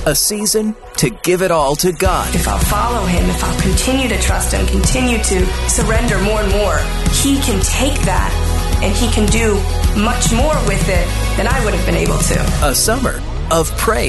A season to give it all to God. If I'll follow him, if I'll continue to trust him, continue to surrender more and more, he can take that and he can do much more with it than I would have been able to. A summer of praise.